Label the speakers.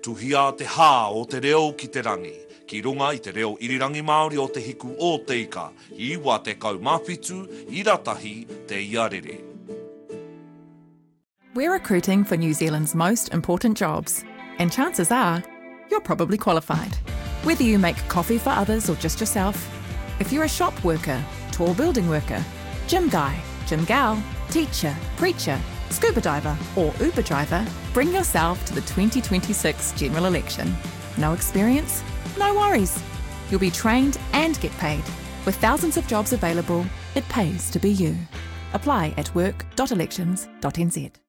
Speaker 1: Tuhia te hā o te reo ki te rangi. Ki runga i te reo irirangi Māori o te hiku o te ika. I iwa te kaumawhitu, i ratahi te iarere.
Speaker 2: We're recruiting for New Zealand's most important jobs, and chances are you're probably qualified. Whether you make coffee for others or just yourself, if you're a shop worker, tall building worker, gym guy, gym gal, teacher, preacher, scuba diver or Uber driver, bring yourself to the 2026 general election. No experience? No worries. You'll be trained and get paid. With thousands of jobs available, it pays to be you. Apply at work.elections.nz.